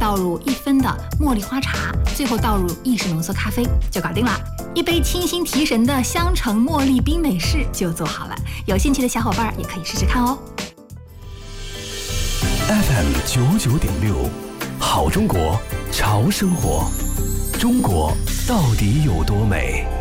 倒入1分的茉莉花茶，最后倒入意式浓缩咖啡，就搞定了。一杯清新提神的香橙茉莉冰美式就做好了，有兴趣的小伙伴也可以试试看哦。 FM 99.6，好中国，潮生活，中国到底有多美？